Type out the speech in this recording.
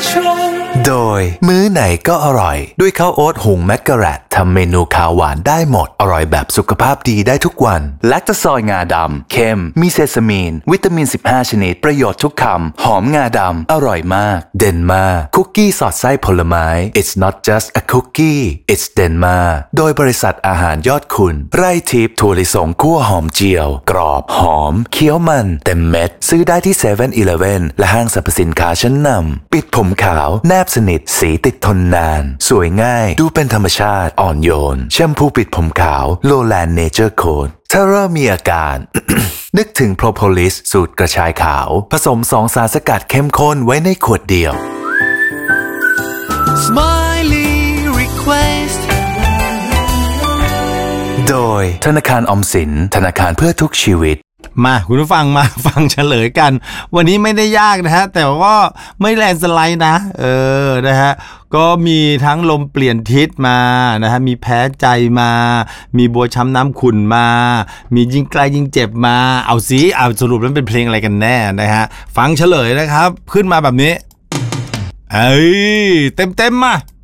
โดยมื้อไหนก็อร่อยด้วยข้าวโอ๊ตหุงแมกกะแรตทำเมนูข้าวหวานได้หมดอร่อยแบบสุขภาพดีได้ทุกวันแลคโตซอยงาดำเค็มมีเซซามีนวิตามิน15ชนิดประโยชน์ทุกคำหอมงาดำอร่อยมากเดนมาคุกกี้สอดไส้ผลไม้ It's not just a cookie it's เดนมาโดยบริษัทอาหารยอดคุณไร่ทิพย์ถั่วลิสงคั่วหอมเจียวกรอบหอมเคี้ยวมันเต็มเม็ดซื้อได้ที่ 7-Eleven และห้างสรรพสินค้าชั้นนำปิดผมขาวแนบสนิทสีติดทนนานสวยง่ายดูเป็นธรรมชาติอ่อนโยนแชมพูปิดผมขาวโลแลนด์เนเจอร์โค้ดถ้าเริ่มมีอาการ นึกถึงโพรโพลิสสูตรกระชายขาวผสม2 สารสกัดเข้มข้นไว้ในขวดเดียว Smiley Request โดยธนาคารออมสินธนาคารเพื่อทุกชีวิตมาคุณผู้ฟังมาฟังเฉลยกันวันนี้ไม่ได้ยากนะฮะแต่ว่าไม่แลนสไลด์นะนะฮะก็มีทั้งลมเปลี่ยนทิศมานะฮะมีแพ้ใจมามีบัวช้ำน้ำขุ่นมามียิ่งไกลยิ่งเจ็บมาเอาสรุปแล้วเป็นเพลงอะไรกันแน่นะฮะฟังเฉลยนะครับขึ้นมาแบบนี้เต็มมา